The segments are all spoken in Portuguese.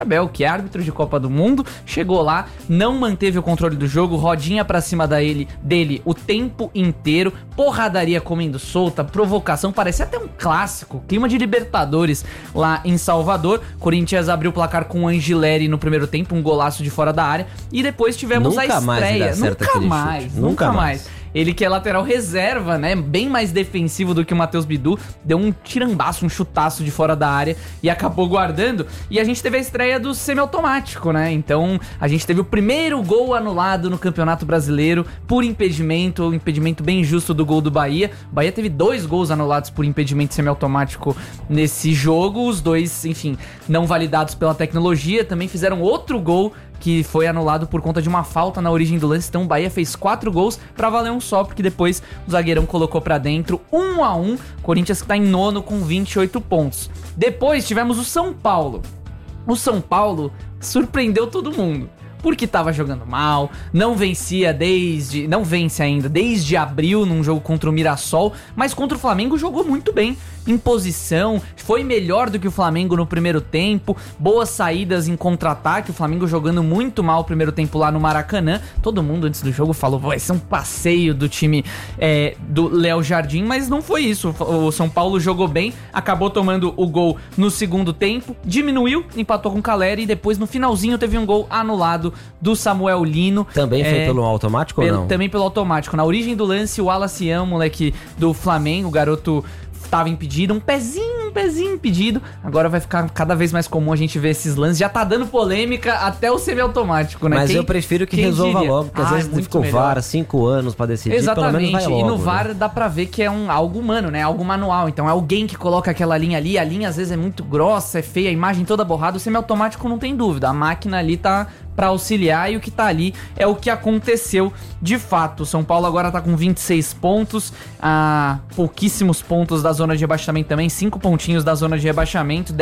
Abel, que é árbitro de Copa do Mundo, chegou lá, não manteve o controle do jogo, rodinha pra cima dele o tempo inteiro, porradaria comendo solta, provocação, parecia até um clássico, clima de Libertadores lá em Salvador. Corinthians abriu o placar com o Angileri no primeiro tempo, um golaço de fora da área, e depois tivemos a estreia. Nunca mais. Ele que é lateral reserva, né, bem mais defensivo do que o Matheus Bidu, deu um tirambaço, um chutaço de fora da área e acabou guardando. E a gente teve a estreia do semiautomático, né, então a gente teve o primeiro gol anulado no Campeonato Brasileiro por impedimento, um impedimento bem justo do gol do Bahia. O Bahia teve 2 gols anulados por impedimento semiautomático nesse jogo, os 2, enfim, não validados pela tecnologia, também fizeram outro gol que foi anulado por conta de uma falta na origem do lance. Então o Bahia fez 4 gols pra valer um só, porque depois o zagueirão colocou pra dentro, 1-1, Corinthians que tá em nono com 28 pontos. Depois tivemos o São Paulo. O São Paulo surpreendeu todo mundo, porque tava jogando mal, não vence ainda desde abril num jogo contra o Mirassol, mas contra o Flamengo jogou muito bem, em posição, foi melhor do que o Flamengo no primeiro tempo, boas saídas em contra-ataque, o Flamengo jogando muito mal o primeiro tempo lá no Maracanã. Todo mundo antes do jogo falou, vai ser um passeio do time do Léo Jardim, mas não foi isso. O São Paulo jogou bem, acabou tomando o gol no segundo tempo, diminuiu, empatou com o Caleri e depois no finalzinho teve um gol anulado do Samuel Lino. Também foi pelo automático ou não? Também pelo automático. Na origem do lance, o Wallace, moleque do Flamengo, o garoto estava impedido, um pezinho impedido. Agora vai ficar cada vez mais comum a gente ver esses lances. Já tá dando polêmica até o semiautomático, né? Mas eu prefiro que resolva diria? logo, porque às vezes ficou VAR 5 anos pra decidir. Exatamente, pelo menos vai logo, e no VAR, né? dá pra ver que é algo humano, né? Algo manual. Então é alguém que coloca aquela linha ali, a linha às vezes é muito grossa, é feia, a imagem toda borrada. O semiautomático não tem dúvida, a máquina ali tá pra auxiliar e o que tá ali é o que aconteceu de fato. O São Paulo agora tá com 26 pontos, pouquíssimos pontos da zona de rebaixamento também, 5 pontinhos da zona de rebaixamento,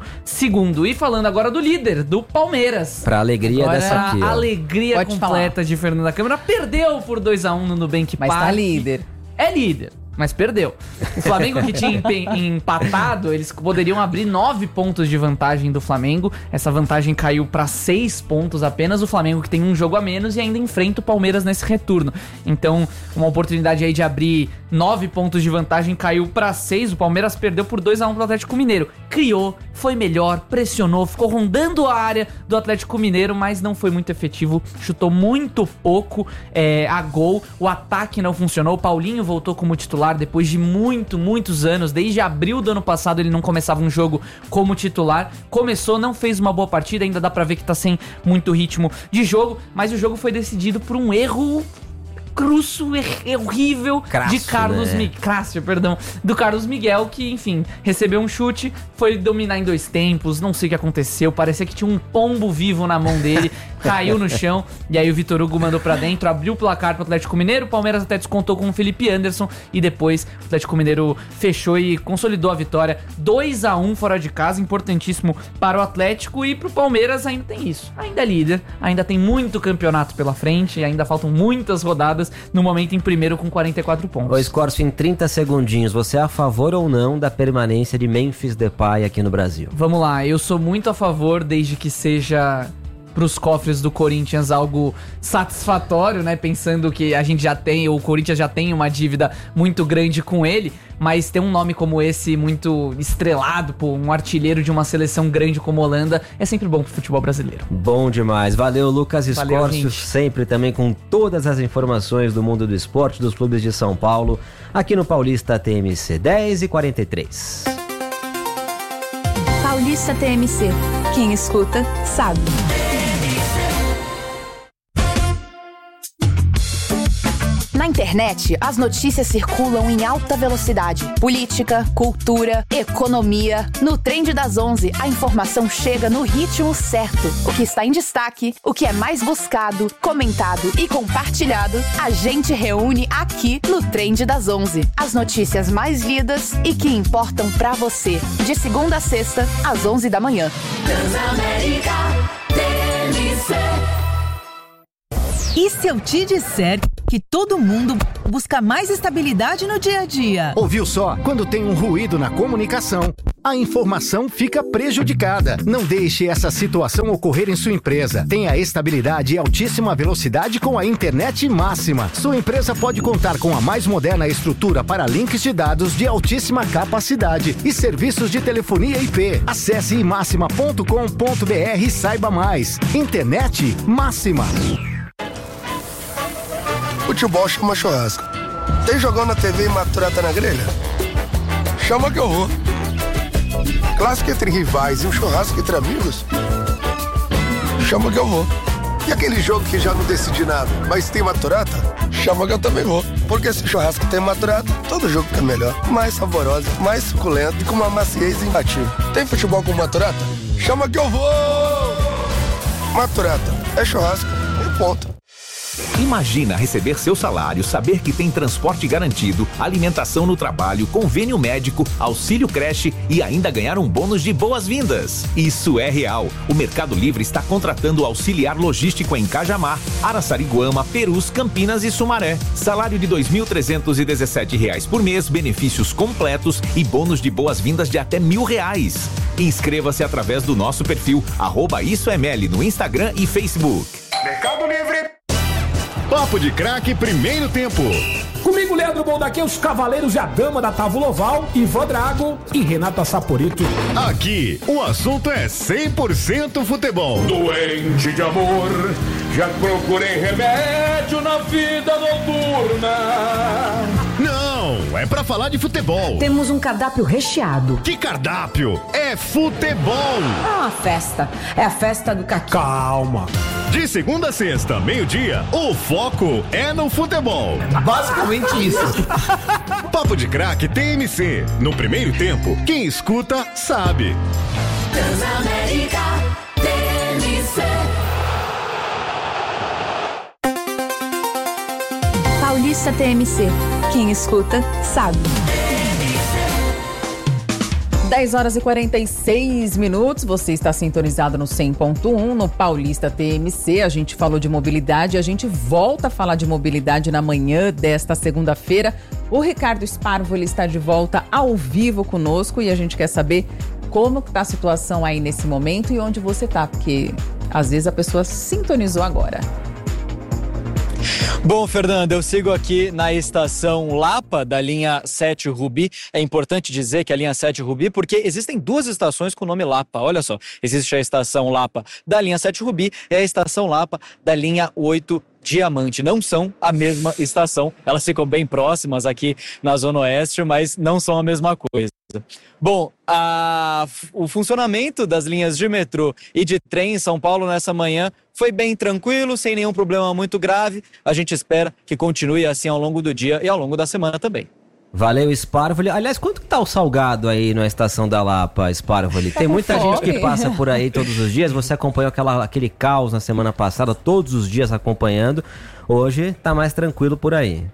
12º. E falando agora do líder, do Palmeiras. Pra alegria agora, dessa aqui, ó. A alegria Pode completa falar. de Fernanda Câmara. Perdeu por 2-1 no Nubank Mas Park. tá líder. É líder, mas perdeu. O Flamengo que tinha empatado, eles poderiam abrir 9 pontos de vantagem do Flamengo. Essa vantagem caiu pra 6 pontos apenas. O Flamengo que tem um jogo a menos e ainda enfrenta o Palmeiras nesse retorno. Então, uma oportunidade aí de abrir 9 pontos de vantagem caiu pra 6. O Palmeiras perdeu por 2-1 pro Atlético Mineiro. Criou, foi melhor, pressionou, ficou rondando a área do Atlético Mineiro, mas não foi muito efetivo. Chutou muito pouco a gol. O ataque não funcionou. O Paulinho voltou como titular depois de muitos anos. Desde abril do ano passado ele não começava um jogo como titular. Começou, não fez uma boa partida, ainda dá pra ver que tá sem muito ritmo de jogo, mas o jogo foi decidido por um erro horrível Crasso, de Carlos do Carlos Miguel, que enfim, recebeu um chute, foi dominar em 2 tempos, não sei o que aconteceu, parecia que tinha um pombo vivo na mão dele, caiu no chão, e aí o Vitor Hugo mandou pra dentro, abriu o placar pro Atlético Mineiro, o Palmeiras até descontou com o Felipe Anderson, e depois o Atlético Mineiro fechou e consolidou a vitória, 2-1 fora de casa, importantíssimo para o Atlético, e pro Palmeiras ainda tem isso, ainda é líder, ainda tem muito campeonato pela frente, ainda faltam muitas rodadas, no momento em primeiro com 44 pontos. Ô, Scorcio, em 30 segundinhos, você é a favor ou não da permanência de Memphis Depay aqui no Brasil? Vamos lá, eu sou muito a favor, desde que seja pros cofres do Corinthians algo satisfatório, né? Pensando que a gente já tem, o Corinthians já tem uma dívida muito grande com ele, mas ter um nome como esse, muito estrelado, pô, um artilheiro de uma seleção grande como a Holanda, é sempre bom pro futebol brasileiro. Bom demais. Valeu, Lucas Scorcio, sempre também com todas as informações do mundo do esporte, dos clubes de São Paulo, aqui no Paulista TMC 10h43. Paulista TMC. Quem escuta, sabe. Na internet, as notícias circulam em alta velocidade. Política, cultura, economia. No Trend das 11, a informação chega no ritmo certo. O que está em destaque, o que é mais buscado, comentado e compartilhado, a gente reúne aqui no Trend das 11. As notícias mais lidas e que importam pra você. De segunda a sexta, às 11 da manhã. E se eu te disser que todo mundo busca mais estabilidade no dia a dia. Ouviu só? Quando tem um ruído na comunicação, a informação fica prejudicada. Não deixe essa situação ocorrer em sua empresa. Tenha estabilidade e altíssima velocidade com a internet Máxima. Sua empresa pode contar com a mais moderna estrutura para links de dados de altíssima capacidade e serviços de telefonia IP. Acesse máxima.com.br e saiba mais. Internet Máxima. Futebol chama churrasco. Tem jogão na TV e maturata na grelha? Chama que eu vou. Clássico entre rivais e um churrasco entre amigos? Chama que eu vou. E aquele jogo que já não decidi nada, mas tem maturata? Chama que eu também vou. Porque se o churrasco tem maturata, todo jogo fica melhor, mais saboroso, mais suculento e com uma maciez imbatível. Tem futebol com maturata? Chama que eu vou! Maturata é churrasco e ponto. Imagina receber seu salário, saber que tem transporte garantido, alimentação no trabalho, convênio médico, auxílio creche e ainda ganhar um bônus de boas-vindas. Isso é real. O Mercado Livre está contratando auxiliar logístico em Cajamar, Araçariguama, Perus, Campinas e Sumaré. Salário de R$ 2.317 por mês, benefícios completos e bônus de boas-vindas de até R$1.000. Inscreva-se através do nosso perfil @IsoEML no Instagram e Facebook. Mercado Livre. Papo de Craque, primeiro tempo. Comigo, Leandro Bondaque, os cavaleiros e a dama da Távola Oval, Ivan Drago e Renata Saporito. Aqui, o assunto é 100% futebol. Doente de amor, já procurei remédio na vida noturna. Não, é pra falar de futebol. Temos um cardápio recheado. Que cardápio? É futebol. É uma festa. É a festa do caqui. Calma. De segunda a sexta, meio-dia, o foco é no futebol. Basicamente isso. Papo de Craque TMC. No primeiro tempo, quem escuta sabe. Transamérica TMC. Paulista TMC. Quem escuta, sabe. 10 horas e 46 minutos, você está sintonizado no 100.1, no Paulista TMC. A gente falou de mobilidade, a gente volta a falar de mobilidade na manhã desta segunda-feira. O Ricardo Sparvo, ele está de volta ao vivo conosco e a gente quer saber como está a situação aí nesse momento e onde você está, porque às vezes a pessoa sintonizou agora. Bom, Fernanda, eu sigo aqui na estação Lapa da linha 7 Rubi. É importante dizer que a linha 7 Rubi, porque existem duas estações com o nome Lapa. Olha só, existe a estação Lapa da linha 7 Rubi e a estação Lapa da linha 8 Diamante. Não são a mesma estação, elas ficam bem próximas aqui na Zona Oeste, mas não são a mesma coisa. Bom, o funcionamento das linhas de metrô e de trem em São Paulo nessa manhã foi bem tranquilo, sem nenhum problema muito grave. A gente espera que continue assim ao longo do dia e ao longo da semana também. Valeu, Sparvoli. Aliás, quanto que tá o salgado aí na estação da Lapa, Sparvoli? Tem muita gente que passa por aí todos os dias. Você acompanhou aquele caos na semana passada, todos os dias acompanhando. Hoje tá mais tranquilo por aí.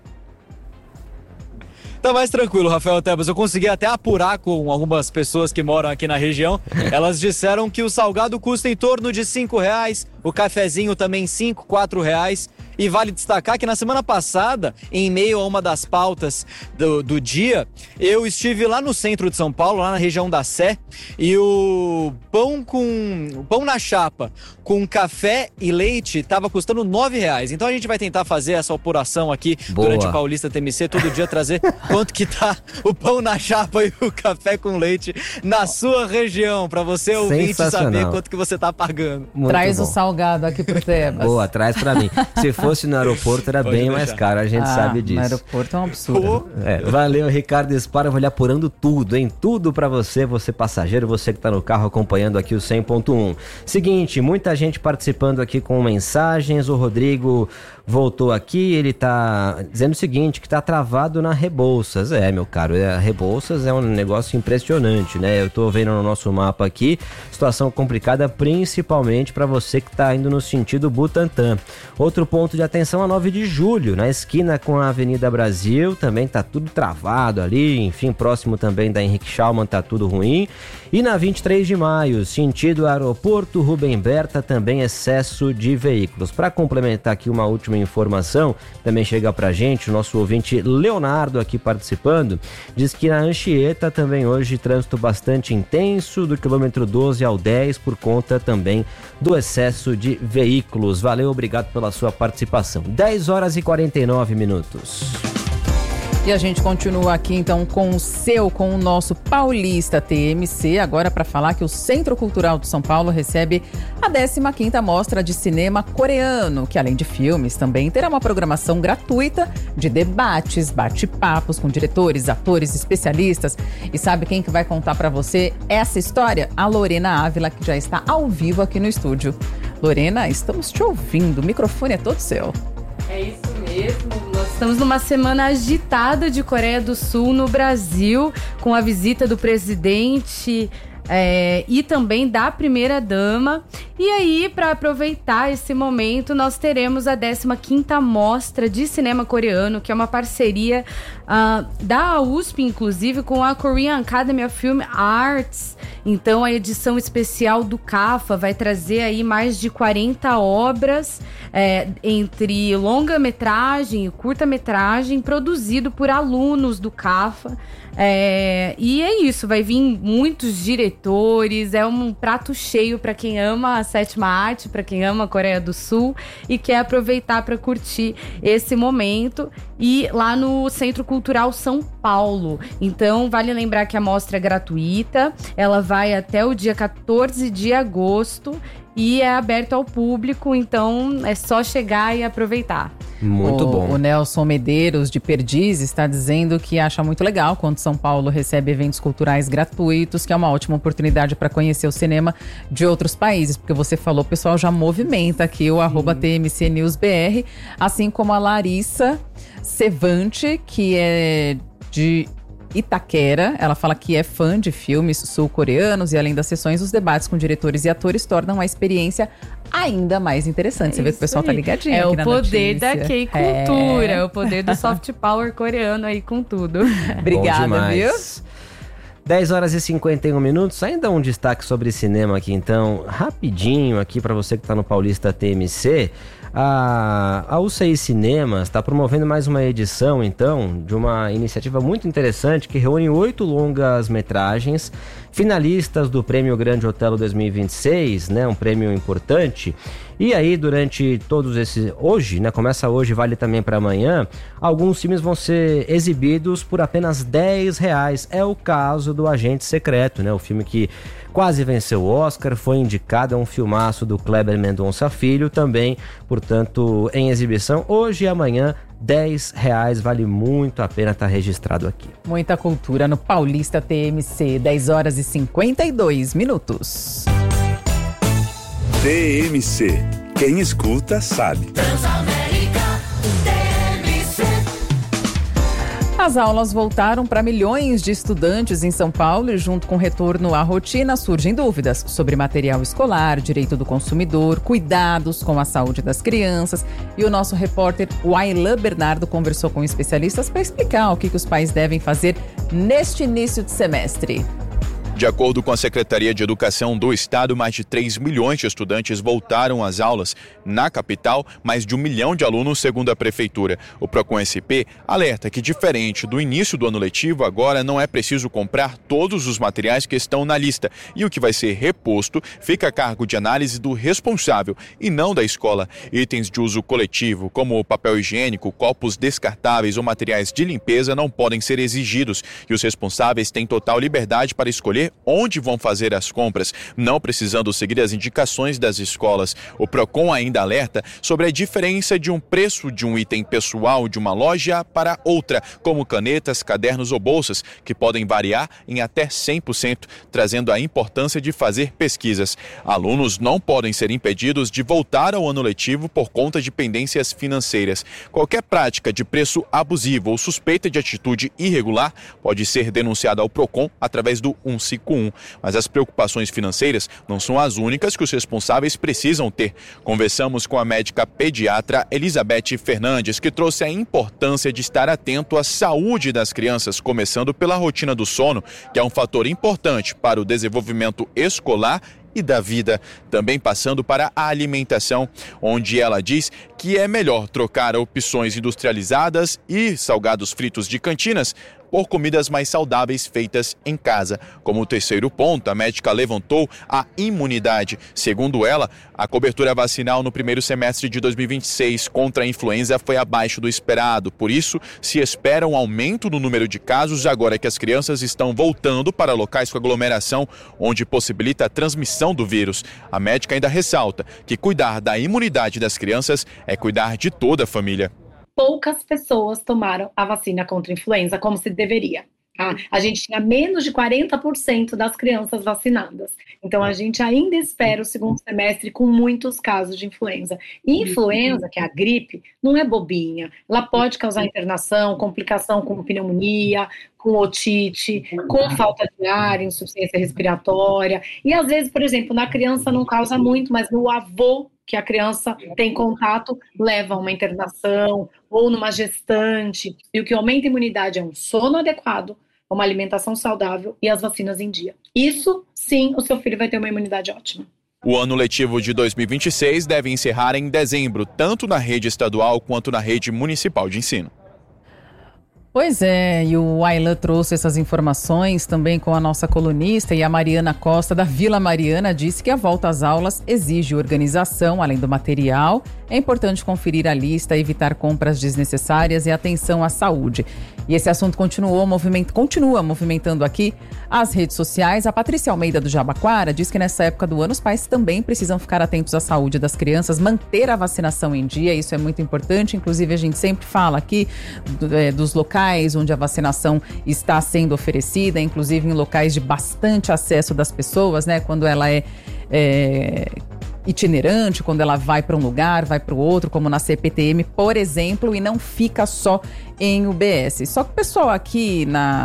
Tá mais tranquilo, Rafael Tebas. Eu consegui até apurar com algumas pessoas que moram aqui na região. Elas disseram que o salgado custa em torno de R$5, o cafezinho também R$5, R$4. E vale destacar que na semana passada, em meio a uma das pautas do dia, eu estive lá no centro de São Paulo, lá na região da Sé, e o pão na chapa com café e leite estava custando R$9. Então a gente vai tentar fazer essa apuração aqui durante o Paulista TMC, todo dia trazer quanto que tá o pão na chapa e o café com leite na sua região, para você ouvinte saber quanto que você tá pagando. Muito Traz bom. O salgado aqui pro Tebas. Boa, traz pra mim. Se fosse no aeroporto era bem mais caro, a gente sabe disso. No aeroporto é um absurdo. Valeu, Ricardo Sparvo, apurando tudo, hein? Tudo pra você passageiro, você que tá no carro acompanhando aqui o 100.1. Seguinte, muita gente participando aqui com mensagens. O Rodrigo voltou aqui, ele tá dizendo o seguinte, que tá travado na Rebouças. Meu caro, a Rebouças é um negócio impressionante, né? Eu tô vendo no nosso mapa aqui, situação complicada principalmente para você que está indo no sentido Butantã. Outro ponto de atenção, a 9 de julho, na esquina com a Avenida Brasil, também tá tudo travado ali, enfim, próximo também da Henrique Schaumann tá tudo ruim. E na 23 de maio, sentido Aeroporto Rubem Berta, também excesso de veículos. Para complementar aqui uma última informação, também chega pra gente, o nosso ouvinte Leonardo aqui participando, diz que na Anchieta também hoje trânsito bastante intenso, do quilômetro 12 ao 10, por conta também do excesso de veículos. Valeu, obrigado pela sua participação. 10 horas e 49 minutos. E a gente continua aqui então com o nosso Paulista TMC, agora para falar que o Centro Cultural de São Paulo recebe a 15ª Mostra de Cinema Coreano, que além de filmes também terá uma programação gratuita de debates, bate-papos com diretores, atores, especialistas. E sabe quem que vai contar para você essa história? A Lorena Ávila, que já está ao vivo aqui no estúdio. Lorena, estamos te ouvindo, o microfone é todo seu. É isso mesmo. Nós estamos numa semana agitada de Coreia do Sul no Brasil, com a visita do presidente e também da primeira-dama. E aí, para aproveitar esse momento, nós teremos a 15ª Mostra de Cinema Coreano, que é uma parceria da USP, inclusive, com a Korean Academy of Film Arts. Então, a edição especial do CAFA vai trazer aí mais de 40 obras, entre longa-metragem e curta-metragem, produzido por alunos do CAFA. E é isso, vai vir muitos diretores, é um prato cheio para quem ama a sétima arte, para quem ama a Coreia do Sul e quer aproveitar para curtir esse momento. E lá no Centro Cultural São Paulo. Então, vale lembrar que a mostra é gratuita, ela vai até o dia 14 de agosto e é aberto ao público, então é só chegar e aproveitar. Muito bom. O Nelson Medeiros, de Perdiz, está dizendo que acha muito legal quando São Paulo recebe eventos culturais gratuitos, que é uma ótima oportunidade para conhecer o cinema de outros países, porque você falou, o pessoal já movimenta aqui o @TMCNewsBR, assim como a Larissa Cevante, que é de Itaquera. Ela fala que é fã de filmes sul-coreanos e além das sessões, os debates com diretores e atores tornam a experiência ainda mais interessante. Você vê que o pessoal tá ligadinho aqui na notícia. É o poder da K-cultura, é o poder do soft power coreano aí com tudo. Obrigada, viu? 10 horas e 51 minutos, ainda um destaque sobre cinema aqui então, rapidinho aqui para você que tá no Paulista TMC. A UCI Cinemas está promovendo mais uma edição, então, de uma iniciativa muito interessante que reúne 8 longas-metragens finalistas do Prêmio Grande Otelo 2026, né? Um prêmio importante. E aí, durante todos esses... Hoje, né? Começa hoje, vale também para amanhã. Alguns filmes vão ser exibidos por apenas R$10. É o caso do Agente Secreto, né? O filme que quase venceu o Oscar, foi indicado, é um filmaço do Kleber Mendonça Filho, também, portanto, em exibição hoje e amanhã, R$10, vale muito a pena estar registrado aqui. Muita cultura no Paulista TMC, 10 horas e 52 minutos. TMC, quem escuta sabe. As aulas voltaram para milhões de estudantes em São Paulo e, junto com o retorno à rotina, surgem dúvidas sobre material escolar, direito do consumidor, cuidados com a saúde das crianças. E o nosso repórter Wailan Bernardo conversou com especialistas para explicar o que os pais devem fazer neste início de semestre. De acordo com a Secretaria de Educação do Estado, mais de 3 milhões de estudantes voltaram às aulas. Na capital, mais de 1 milhão de alunos, segundo a Prefeitura. O Procon-SP alerta que, diferente do início do ano letivo, agora não é preciso comprar todos os materiais que estão na lista. E o que vai ser reposto fica a cargo de análise do responsável e não da escola. Itens de uso coletivo, como papel higiênico, copos descartáveis ou materiais de limpeza, não podem ser exigidos. E os responsáveis têm total liberdade para escolher onde vão fazer as compras, não precisando seguir as indicações das escolas. O Procon ainda alerta sobre a diferença de um preço de um item pessoal de uma loja para outra, como canetas, cadernos ou bolsas, que podem variar em até 100%, trazendo a importância de fazer pesquisas. Alunos não podem ser impedidos de voltar ao ano letivo por conta de pendências financeiras. Qualquer prática de preço abusivo ou suspeita de atitude irregular pode ser denunciada ao Procon através do 154. H5N1. Mas as preocupações financeiras não são as únicas que os responsáveis precisam ter. Conversamos com a médica pediatra Elizabeth Fernandes, que trouxe a importância de estar atento à saúde das crianças, começando pela rotina do sono, que é um fator importante para o desenvolvimento escolar e da vida, também passando para a alimentação, onde ela diz que é melhor trocar opções industrializadas e salgados fritos de cantinas por comidas mais saudáveis feitas em casa. Como terceiro ponto, a médica levantou a imunidade. Segundo ela, a cobertura vacinal no primeiro semestre de 2026 contra a influenza foi abaixo do esperado. Por isso, se espera um aumento no número de casos agora que as crianças estão voltando para locais com aglomeração, onde possibilita a transmissão do vírus. A médica ainda ressalta que cuidar da imunidade das crianças é cuidar de toda a família. Poucas pessoas tomaram a vacina contra a influenza como se deveria. A gente tinha menos de 40% das crianças vacinadas. Então, a gente ainda espera o segundo semestre com muitos casos de influenza. E influenza, que é a gripe, não é bobinha. Ela pode causar internação, complicação com pneumonia, com otite, com falta de ar, insuficiência respiratória. E, às vezes, por exemplo, na criança não causa muito, mas no avô que a criança tem contato, leva a uma internação ou numa gestante. E o que aumenta a imunidade é um sono adequado, uma alimentação saudável e as vacinas em dia. Isso, sim, o seu filho vai ter uma imunidade ótima. O ano letivo de 2026 deve encerrar em dezembro, tanto na rede estadual quanto na rede municipal de ensino. Pois é, e o Aylan trouxe essas informações também com a nossa colunista, e a Mariana Costa, da Vila Mariana, disse que a volta às aulas exige organização, além do material. É importante conferir a lista, evitar compras desnecessárias e atenção à saúde. E esse assunto continua movimentando aqui as redes sociais. A Patrícia Almeida do Jabaquara diz que nessa época do ano os pais também precisam ficar atentos à saúde das crianças, manter a vacinação em dia, isso é muito importante. Inclusive a gente sempre fala aqui dos locais onde a vacinação está sendo oferecida, inclusive em locais de bastante acesso das pessoas, né? Quando ela é itinerante, quando ela vai para um lugar, vai para o outro, como na CPTM, por exemplo, e não fica só em UBS. Só que o pessoal aqui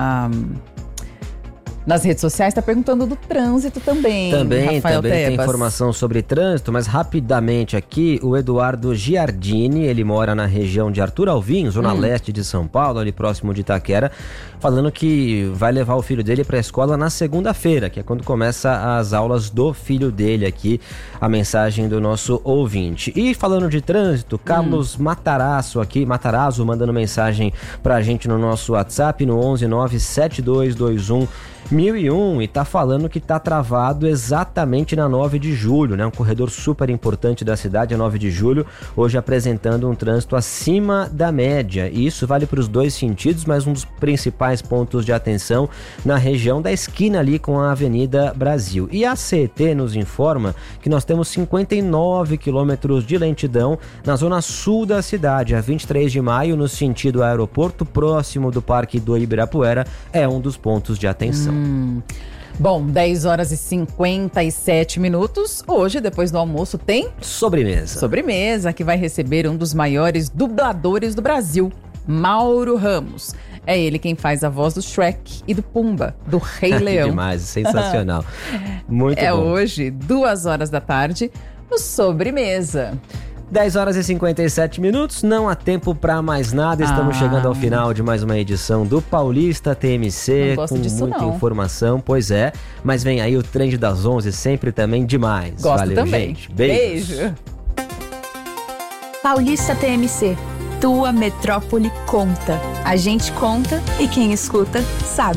nas redes sociais está perguntando do trânsito também. Também Rafael Tebas. Tem informação sobre trânsito, mas rapidamente aqui, o Eduardo Giardini, ele mora na região de Arthur Alvim, zona leste de São Paulo, ali próximo de Itaquera, falando que vai levar o filho dele para a escola na segunda-feira, que é quando começa as aulas do filho dele aqui, a mensagem do nosso ouvinte. E falando de trânsito, Carlos Matarazzo mandando mensagem pra gente no nosso WhatsApp, no 1197221 1001, e tá falando que tá travado exatamente na 9 de julho, né? Um corredor super importante da cidade, a 9 de julho, hoje apresentando um trânsito acima da média. E isso vale para os dois sentidos, mas um dos principais pontos de atenção na região da esquina ali com a Avenida Brasil. E a CET nos informa que nós temos 59 quilômetros de lentidão na zona sul da cidade, a 23 de maio, no sentido aeroporto, próximo do Parque do Ibirapuera, é um dos pontos de atenção. Bom, 10 horas e 57 minutos. Hoje, depois do almoço, tem sobremesa, que vai receber um dos maiores dubladores do Brasil, Mauro Ramos. É ele quem faz a voz do Shrek e do Pumba, do Rei Leão. Demais, sensacional. Muito bom. É hoje, 2 horas da tarde, no Sobremesa. 10 horas e 57 minutos, não há tempo para mais nada, estamos chegando ao final de mais uma edição do Paulista TMC, com muita informação, pois é, mas vem aí o Trend das 11, sempre também demais. Gosto Valeu, também. gente. Beijo. Paulista TMC, tua metrópole conta. A gente conta e quem escuta sabe.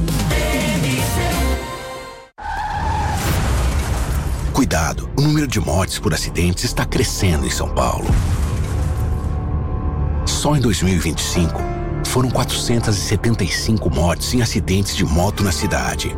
Cuidado, o número de mortes por acidentes está crescendo em São Paulo. Só em 2025, foram 475 mortes em acidentes de moto na cidade.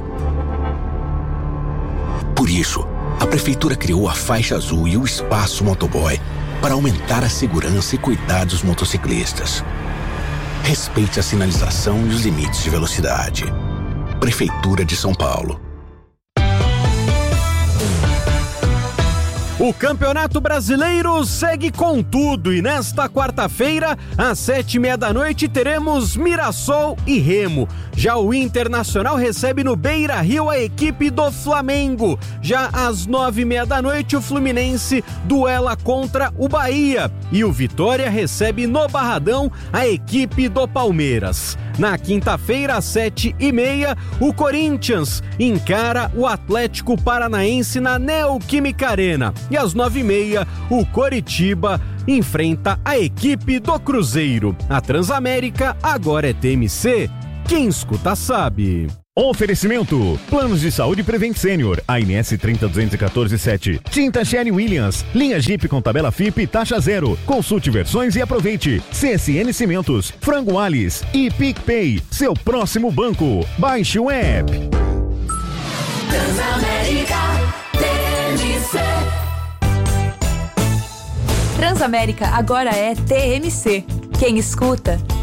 Por isso, a Prefeitura criou a Faixa Azul e o Espaço Motoboy para aumentar a segurança e cuidar dos motociclistas. Respeite a sinalização e os limites de velocidade. Prefeitura de São Paulo. O Campeonato Brasileiro segue com tudo e nesta quarta-feira, às 7h30 teremos Mirassol e Remo. Já o Internacional recebe no Beira-Rio a equipe do Flamengo. Já às 9h30 o Fluminense duela contra o Bahia e o Vitória recebe no Barradão a equipe do Palmeiras. Na quinta-feira, às 7h30, o Corinthians encara o Atlético Paranaense na Neoquímica Arena. E às 9h30, o Coritiba enfrenta a equipe do Cruzeiro. A Transamérica agora é TMC. Quem escuta sabe. Oferecimento: Planos de Saúde Prevent Senior, ANS 302147. Tinta Sherry Williams, linha Jeep com tabela FIP e taxa zero. Consulte versões e aproveite. CSN Cimentos, Frango Alice e PicPay, seu próximo banco. Baixe o app. Transamérica TMC. Transamérica agora é TMC. Quem escuta